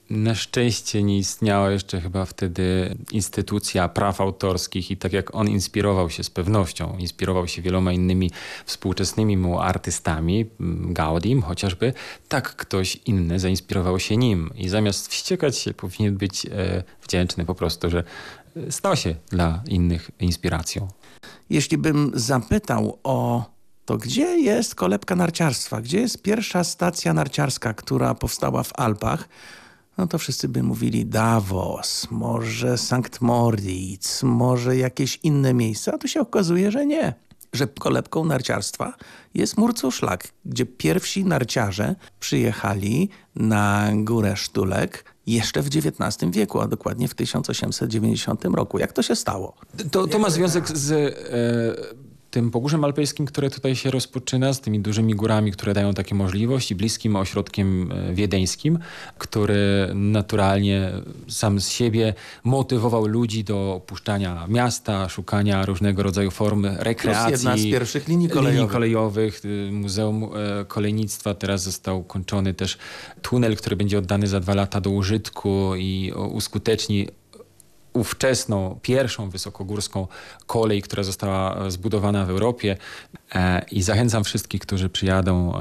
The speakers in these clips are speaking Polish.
Na szczęście nie istniała jeszcze chyba wtedy instytucja praw autorskich i tak jak on inspirował się z pewnością, inspirował się wieloma innymi współczesnymi mu artystami, Gaudim chociażby, tak ktoś inny zainspirował się nim i zamiast wściekać się powinien być wdzięczny po prostu, że stał się dla innych inspiracją. Jeśli bym zapytał o to, gdzie jest kolebka narciarstwa, gdzie jest pierwsza stacja narciarska, która powstała w Alpach, no to wszyscy by mówili Davos, może Sankt Moritz, może jakieś inne miejsca, a tu się okazuje, że nie. Że kolebką narciarstwa jest Murcuszlak, gdzie pierwsi narciarze przyjechali na górę Sztulek jeszcze w XIX wieku, a dokładnie w 1890 roku. Jak to się stało? To ma związek z tym Pogórzem Alpejskim, które tutaj się rozpoczyna, z tymi dużymi górami, które dają takie możliwości, bliskim ośrodkiem wiedeńskim, który naturalnie sam z siebie motywował ludzi do opuszczania miasta, szukania różnego rodzaju form rekreacji. Jedna z pierwszych linii kolejowych. Muzeum Kolejnictwa. Teraz został kończony też tunel, który będzie oddany za 2 lata do użytku i uskuteczni ówczesną, pierwszą wysokogórską kolej, która została zbudowana w Europie i zachęcam wszystkich, którzy przyjadą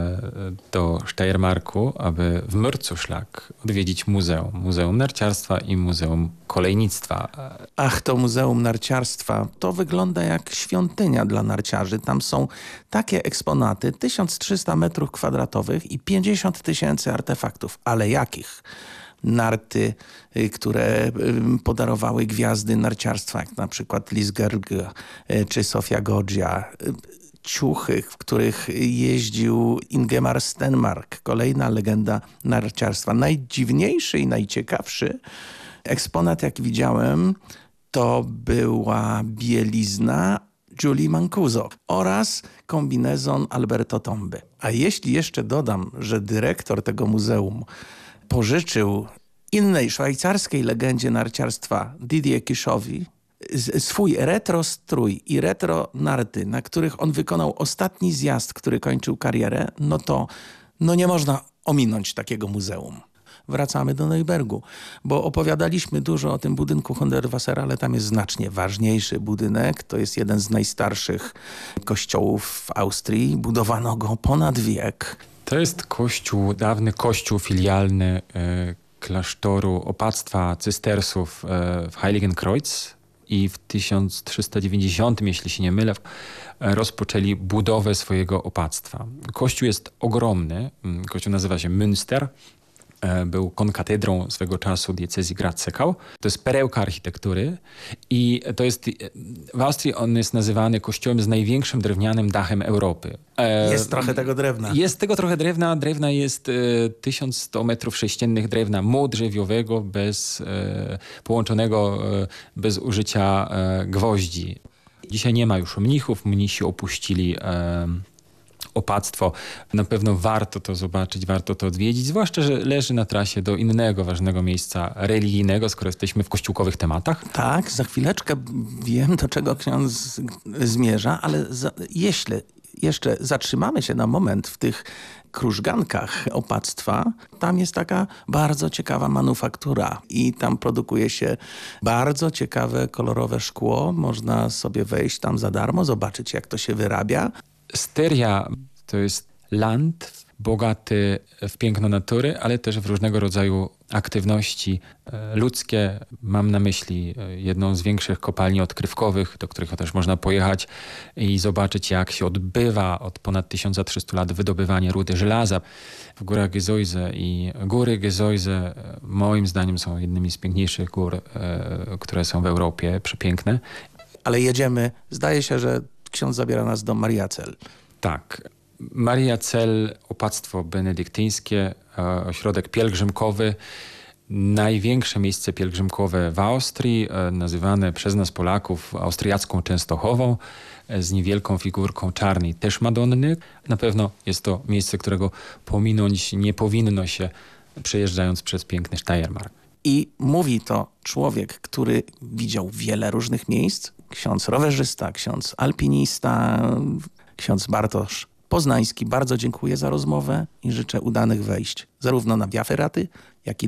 do Steiermarku, aby w Murcuszlak odwiedzić Muzeum Narciarstwa i Muzeum Kolejnictwa. Ach, to Muzeum Narciarstwa, to wygląda jak świątynia dla narciarzy. Tam są takie eksponaty, 1300 metrów kwadratowych i 50 000 artefaktów. Ale jakich? Narty, które podarowały gwiazdy narciarstwa, jak na przykład Liz Gerge czy Sofia Goggia. Ciuchy, w których jeździł Ingemar Stenmark, kolejna legenda narciarstwa. Najdziwniejszy i najciekawszy eksponat, jak widziałem, to była bielizna Julie Mancuso oraz kombinezon Alberto Tomby. A jeśli jeszcze dodam, że dyrektor tego muzeum pożyczył innej szwajcarskiej legendzie narciarstwa Didier Kiszowi swój retro strój i retro narty, na których on wykonał ostatni zjazd, który kończył karierę, no nie można ominąć takiego muzeum. Wracamy do Neubergu, bo opowiadaliśmy dużo o tym budynku Hundertwassera, ale tam jest znacznie ważniejszy budynek. To jest jeden z najstarszych kościołów w Austrii. Budowano go ponad wiek. To jest dawny kościół filialny klasztoru opactwa cystersów w Heiligenkreuz i w 1390, jeśli się nie mylę, rozpoczęli budowę swojego opactwa. Kościół jest ogromny, kościół nazywa się Münster. Był konkatedrą swego czasu diecezji Graz-Sekał. To jest perełka architektury i to jest, w Austrii on jest nazywany kościołem z największym drewnianym dachem Europy. Jest trochę tego drewna. Jest tego trochę drewna. Drewna jest 1100 metrów sześciennych drewna modrzewiowego, połączonego bez użycia gwoździ. Dzisiaj nie ma już mnichów. Mnisi opuścili opactwo. Na pewno warto to zobaczyć, warto to odwiedzić, zwłaszcza, że leży na trasie do innego ważnego miejsca religijnego, skoro jesteśmy w kościółkowych tematach. Tak, za chwileczkę wiem, do czego ksiądz zmierza, ale jeśli jeszcze zatrzymamy się na moment w tych krużgankach opactwa, tam jest taka bardzo ciekawa manufaktura i tam produkuje się bardzo ciekawe, kolorowe szkło. Można sobie wejść tam za darmo, zobaczyć, jak to się wyrabia. Styria to jest land bogaty w piękno natury, ale też w różnego rodzaju aktywności ludzkie. Mam na myśli jedną z większych kopalni odkrywkowych, do których też można pojechać i zobaczyć, jak się odbywa od ponad 1300 lat wydobywanie rudy żelaza. W górach Gesäuse i góry Gesäuse moim zdaniem są jednymi z piękniejszych gór, które są w Europie, przepiękne. Ale jedziemy, zdaje się, że ksiądz zabiera nas do Mariazell. Tak. Mariazell, opactwo benedyktyńskie, ośrodek pielgrzymkowy, największe miejsce pielgrzymkowe w Austrii, nazywane przez nas Polaków austriacką Częstochową, z niewielką figurką czarnej też Madonny. Na pewno jest to miejsce, którego pominąć nie powinno się, przejeżdżając przez piękny Steiermark. I mówi to człowiek, który widział wiele różnych miejsc, ksiądz rowerzysta, ksiądz alpinista, ksiądz Bartosz Poznański. Bardzo dziękuję za rozmowę i życzę udanych wejść zarówno na Via Ferraty, jak i